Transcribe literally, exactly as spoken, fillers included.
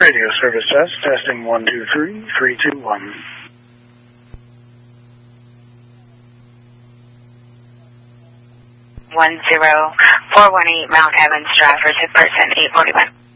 Radio service test, testing one, two, three, three, two, one. One zero four one eight Mount Evans Drive for sick person eight forty one.